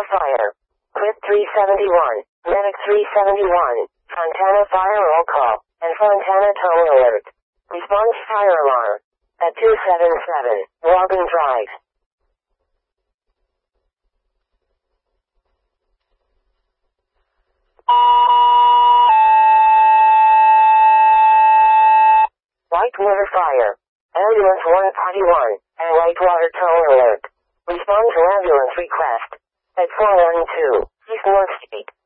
Fire. Quip 371. Medic 371. Fontana Fire Roll Call. And Fontana Tow Alert. Response fire alarm. At 277. Logan Drive. Whitewater Fire. Ambulance 141. And Whitewater Tow Alert. Respond to ambulance request. At 412 East North Street.